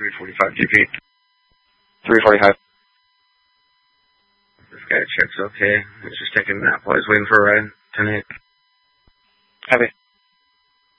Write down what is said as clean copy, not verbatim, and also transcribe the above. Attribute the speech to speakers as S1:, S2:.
S1: 345 GP.
S2: 345.
S1: This guy checks okay. He's just taking a nap while he's waiting for a ride. 10-8.
S2: Heavy.